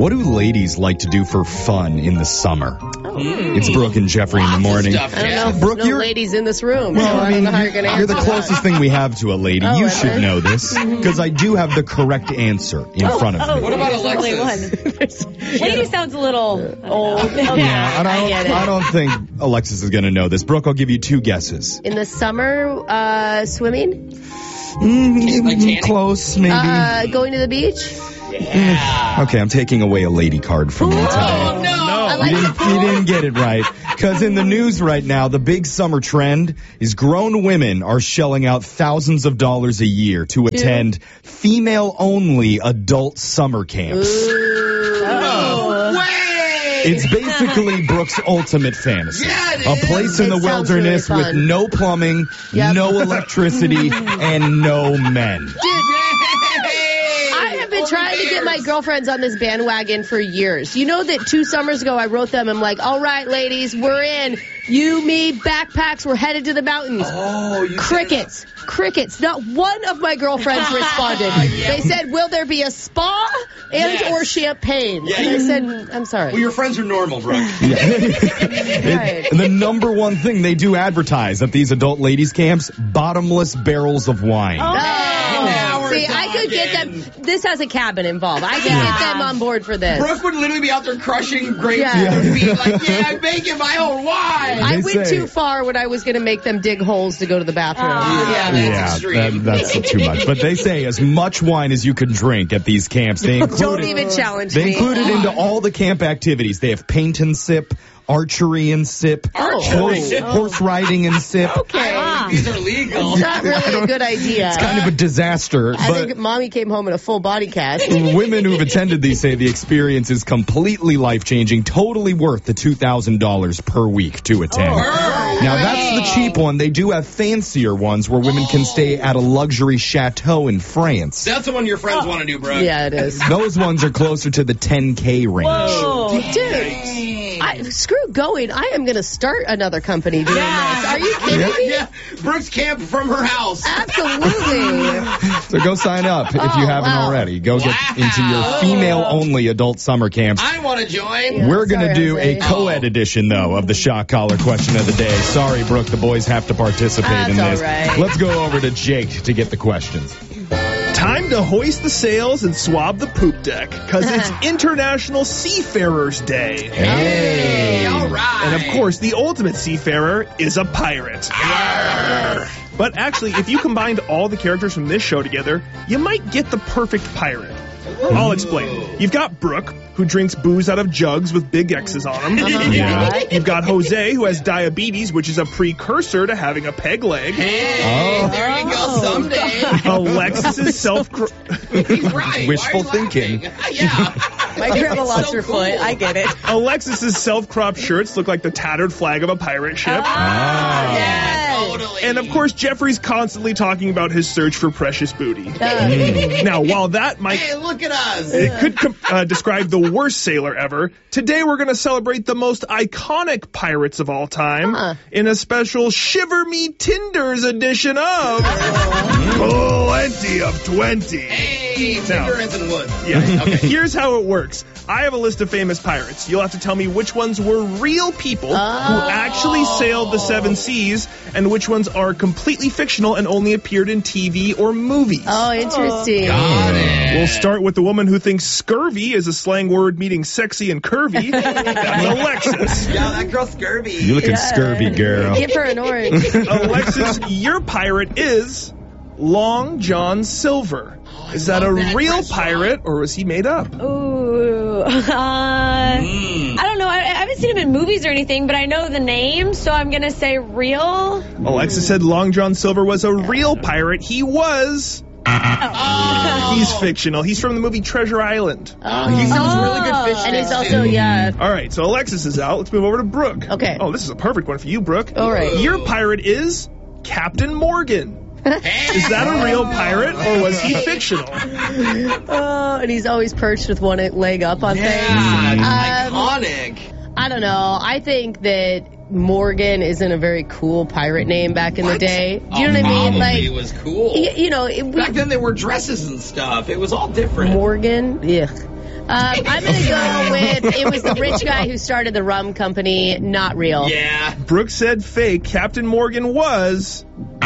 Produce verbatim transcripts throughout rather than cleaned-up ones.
What do ladies like to do for fun in the summer? Oh. It's Brooke and Jeffrey Lots in the morning. Of stuff, I don't know if Brooke, there's no you're- ladies in this room, Well, so I, I mean, don't know how you're going to you're answer the closest that. thing we have to a lady. Oh, you am should I? know this because I do have the correct answer in front of me. What about There's only Alexis? one. Lady sounds a little old. Yeah, and I I don't, get it. I don't think Alexis is going to know this. Brooke, I'll give you two guesses. In the summer, uh, swimming? Mm, Like tanning? close, maybe. Uh, going to the beach? Yeah. Okay, I'm taking away a lady card from you today. Oh, no. I You like didn't, the you pool. didn't get it right. Because in the news right now, the big summer trend is grown women are shelling out thousands of dollars a year to attend female-only adult summer camps. No way. It's basically Brooke's ultimate fantasy. Yeah, it A is. place in It the sounds wilderness really with fun. no plumbing, Yep. no electricity, and no men. Dude, I have been trying to get my girlfriends on this bandwagon for years. You know that two summers ago I wrote them, I'm like, all right, ladies, we're in. You, me, backpacks, we're headed to the mountains. Oh, you Crickets. Crickets. Not one of my girlfriends responded. They said, will there be a spa and Yes. or champagne? Yeah, and I you- said, I'm sorry. Well, your friends are normal, Brooke. Right. And the number one thing they do advertise at these adult ladies camps, bottomless barrels of wine. Oh. Now we're See, I could get talking. them. This has a cabin involved. I can Yeah. get them on board for this. Brooke would literally be out there crushing grapes Yeah. with her feet, like, yeah, I'm making my own wine. I They went say- too far when I was going to make them dig holes to go to the bathroom. Ah. Yeah, that's Yeah, extreme. that, that's too much. But they say as much wine as you can drink at these camps. They include Don't it, even challenge they me. include it into all the camp activities. They have paint and sip, archery and sip, Archery. horse, horse riding and sip. Okay. I don't think these are legal. It's not really a good idea. It's kind of a disaster. I But think mommy came home in a full body cast. women who've attended these say the experience is completely life-changing, totally worth the two thousand dollars per week to attend. Now, that's the cheap one. They do have fancier ones where women can stay at a luxury chateau in France. That's the one your friends want to do, Brooke. Yeah, it is. Those ones are closer to the ten K range. Whoa. Dude, I, screw going. I am going to start another company doing Yeah. this. Are you kidding me? Yeah, Brooke's camp from her house. Absolutely. So go sign up if you Oh, haven't wow. already. Go get Wow. into your female-only adult summer camps. I want to join. Yeah. We're going to sorry, do Jose. a co-ed edition, though, of the Shock Collar question of the day. Sorry, Brooke, the boys have to participate in That's this. all right. Let's go over to Jake to get the questions. Time to hoist the sails and swab the poop deck, because it's International Seafarers Day. Hey, all right. And of course, the ultimate seafarer is a pirate. But actually, if you combined all the characters from this show together, you might get the perfect pirate. I'll explain. You've got Brooke, who drinks booze out of jugs with big X's on them. Yeah. You've got Jose, who has diabetes, which is a precursor to having a peg leg. Hey, there you go. Someday. Alexis is self. He's right. Wishful Why are you thinking. laughing? Yeah. My grandma lost so her cool. foot. I get it. Alexis's self-cropped shirts look like the tattered flag of a pirate ship. Ah. Yeah, totally. And of course, Jeffrey's constantly talking about his search for precious booty. Now, while that might Hey, look at us. it could com- uh, describe the worst sailor ever, today we're going to celebrate the most iconic pirates of all time Huh. in a special Shiver Me Tinders edition of Plenty of twenty. Hey, Now- Tinder as in wood. Yeah. Okay. Here's how it works. I have a list of famous pirates. You'll have to tell me which ones were real people who actually sailed the seven seas and which ones are completely fictional and only appeared in T V or movies. Oh, interesting. Got it. We'll start with the woman who thinks scurvy is a slang word meaning sexy and curvy. That's Alexis. Yeah, that girl's scurvy. You looking scurvy, girl. Give her an orange. Alexis, your pirate is Long John Silver. Is that a love that real restaurant. pirate or was he made up? Ooh. Uh, I don't know. I, I haven't seen him in movies or anything, but I know the name, so I'm going to say real. Alexis said Long John Silver was a real pirate. He was. Oh. He's fictional. He's from the movie Treasure Island. Oh, He sells really good fish And he's sticks, also, too. yeah. All right, so Alexis is out. Let's move over to Brooke. Okay. Oh, this is a perfect one for you, Brooke. All right. Your pirate is Captain Morgan. Hey. Is that a real pirate or was he fictional? Oh, and he's always perched with one leg up on Yeah, things. Um, iconic. I don't know. I think that Morgan isn't a very cool pirate name back in the What? day. Do you know Oh, what I mean? probably Like, it was cool. y- you know, it, we, Back then, they wore dresses and stuff. It was all different. Morgan, yeah. I'm going to go with, it was the rich guy who started the rum company, not real. Yeah. Brooke said fake. Captain Morgan was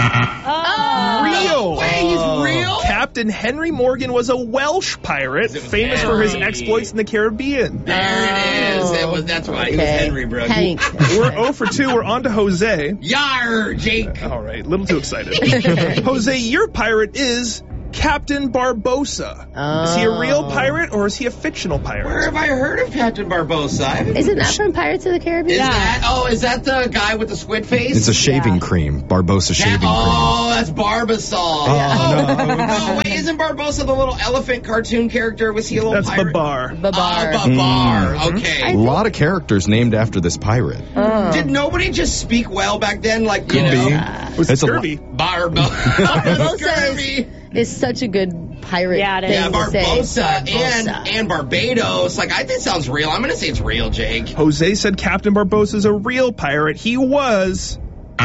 Oh. real. Wait, he's real? Captain Henry Morgan was a Welsh pirate, It was famous for his Henry. exploits in the Caribbean. There it is. It was, that's why. He was Okay. Henry, bro. Hank. We're oh for two. We're on to Jose. Yar, Jake. All right, a little too excited. Jose, your pirate is Captain Barbosa. Is he a real pirate or is he a fictional pirate? Where have I heard of Captain Barbosa? I haven't- Isn't that from Pirates of the Caribbean? Is that? Oh, is that the guy with the squid face? It's a shaving Yeah. cream. Barbosa That- shaving cream. oh, that's Barbasol. Oh, no. no, wait, isn't Barbosa the little elephant cartoon character? Was he a little That's pirate? Babar. Babar. Oh, Babar. Mm. Okay. A lot of characters named after this pirate. Oh. Did nobody just speak well back then? Like, you Could know, be. Was It's a Scurvy. Barbo- Barbosa Scurvy. is, is such a good pirate Yeah, it is. thing Yeah, to say. Barbosa and Barbosa. and Barbados. Like, I think sounds real. I'm gonna say it's real, Jake. Jose said Captain Barbosa's a real pirate. He was.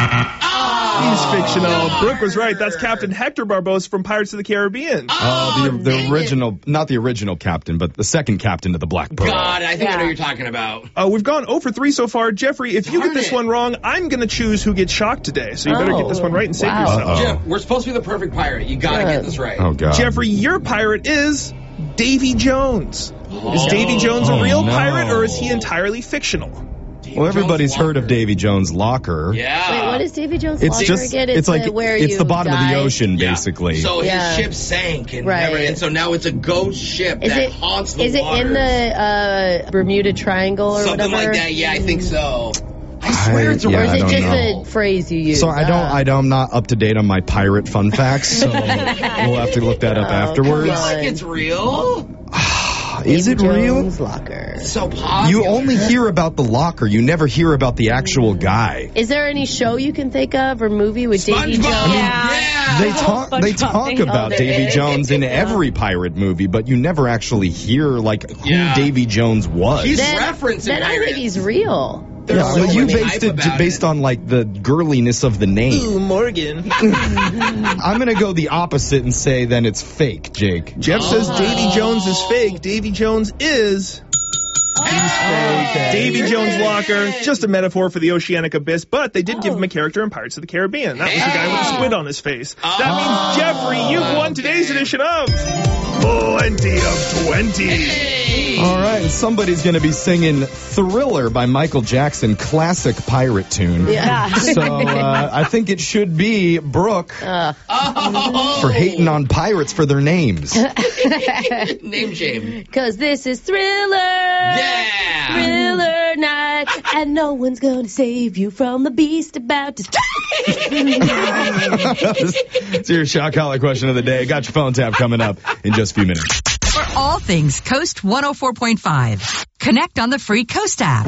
Oh, He's fictional. darn. Brooke was right. That's Captain Hector Barbosa from Pirates of the Caribbean. Oh, the the dang it. original, not the original captain, but the second captain of the Black Pearl. God, I think I know Yeah. what you're talking about. Uh, we've gone oh for three so far. Jeffrey, if you Darn get this it. one wrong, I'm going to choose who gets shocked today. So you better get this one right and save wow. yourself. Uh-oh. Jeff, we're supposed to be the perfect pirate. You gotta Good. get this right. Oh, God. Jeffrey, your pirate is Davy Jones. Is Davy Jones a Oh, real no. pirate or is he entirely fictional? Well, everybody's heard of Davy. Davy Jones' locker. Yeah. Wait, what is Davy Jones' It's locker just, again? it's like, the, where it's you the bottom of die. the ocean, Yeah. basically. So Yeah. his ship sank, and, Right. never, and so now it's a ghost ship Is that it, haunts the is it waters. in the uh, Bermuda Triangle or Something whatever? like that? Yeah, I think so. I swear I- it's a yeah, Or I is it don't just know. a phrase you use? So I don't, Uh, I don't, I'm not up to date on my pirate fun facts, so we'll have to look that up Oh, afterwards. come I on. think it's real. Is it Davy real? Jones' locker. So popular. You only hear about the locker. You never hear about the actual guy. Is there any show you can think of or movie with Davy SpongeBob. Jones? Yeah. Yeah. They The whole talk. They SpongeBob talk thing. about Oh, there Davy is. Jones in every pirate movie, but you never actually hear like who Yeah. Davy Jones was. He's Then, referencing then I think pirates. he's real. There's yeah, so but you many based hype it about based it. on like the girliness of the name. Ooh, Morgan. I'm gonna go the opposite and say then it's fake, Jake. Jeff says Oh. Davy Jones is fake. Davy Jones is. Davy Jones' locker, just a metaphor for the oceanic abyss, but they did give him a character in Pirates of the Caribbean. That was the guy with the squid on his face. That means, Jeffrey, you've won today's edition of Plenty of twenty. All right, and somebody's gonna be singing "Thriller" by Michael Jackson, classic pirate tune. Yeah. So uh, I think it should be Brooke Uh, Oh. for hating on pirates for their names. Name shame. Cause this is Thriller. Yeah. Thriller night, and no one's gonna save you from the beast about to. It's your shot collar question of the day. Got your phone tap coming up in just a few minutes. For all things Coast one oh four point five, connect on the free Coast app.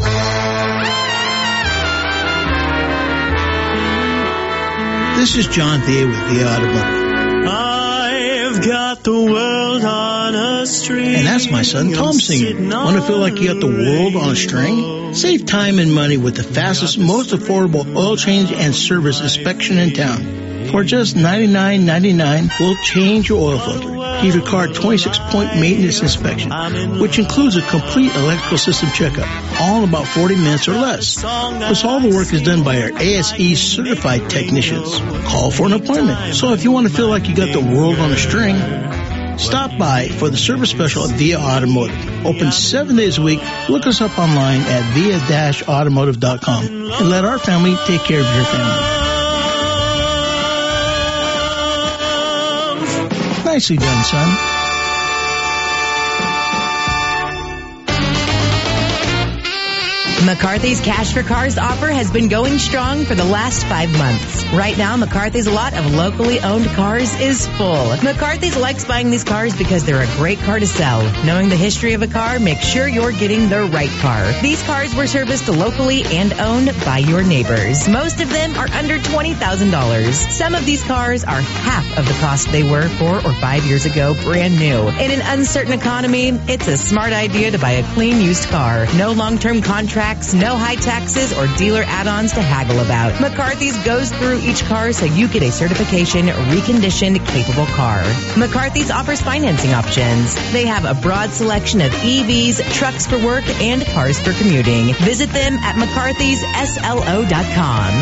This is John Thea with the Automotive. I've got the world on a string. And that's my son Tom singing. Want to feel like you got the world on a string? Save time and money with the fastest, most affordable oil change and service inspection in town. For just ninety-nine ninety-nine, we'll change your oil filter. Give your car a twenty-six point maintenance inspection, which includes a complete electrical system checkup, all in about forty minutes or less. Plus, all the work is done by our A S E certified technicians. Call for an appointment. So if you want to feel like you got the world on a string, stop by for the service special at Via Automotive. Open seven days a week. Look us up online at via dash automotive dot com and let our family take care of your family. Nicely done, son. McCarthy's Cash for Cars offer has been going strong for the last five months. Right now, McCarthy's lot of locally owned cars is full. McCarthy's likes buying these cars because they're a great car to sell. Knowing the history of a car, make sure you're getting the right car. These cars were serviced locally and owned by your neighbors. Most of them are under twenty thousand dollars. Some of these cars are half of the cost they were four or five years ago, brand new. In an uncertain economy, it's a smart idea to buy a clean used car. No long-term contracts, trucks, no high taxes or dealer add-ons to haggle about. McCarthy's goes through each car so you get a certification reconditioned capable car. McCarthy's offers financing options. They have a broad selection of E Vs, trucks for work, and cars for commuting. Visit them at mccarthys s l o dot com.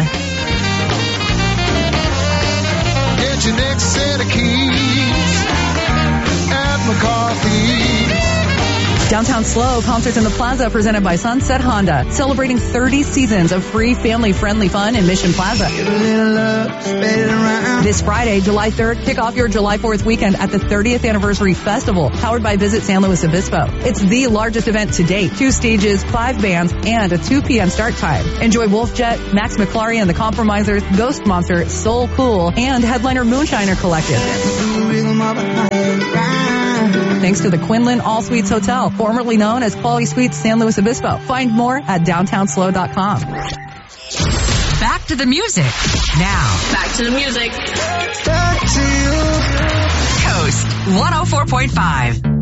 Get your next set of keys at McCarthy's. Downtown Slow, Concerts in the Plaza presented by Sunset Honda. Celebrating thirty seasons of free family-friendly fun in Mission Plaza. This Friday, July third, kick off your July fourth weekend at the thirtieth Anniversary Festival, powered by Visit San Luis Obispo. It's the largest event to date. Two stages, five bands, and a two p.m. start time. Enjoy Wolfjet, Max McClary and the Compromisers, Ghost Monster, Soul Cool, and headliner Moonshiner Collective. Thanks to the Quinlan All Suites Hotel, formerly known as Quality Suites San Luis Obispo. Find more at downtown slow dot com. Back to the music. Now. Back to the music. Back to you. Coast one oh four point five.